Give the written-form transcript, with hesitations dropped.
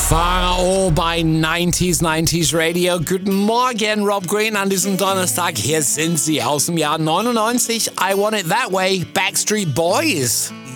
Pharao bei 90s Radio. Guten Morgen, Rob Green an diesem Donnerstag. Hier sind sie aus dem Jahr 99. I Want It That Way, Backstreet Boys.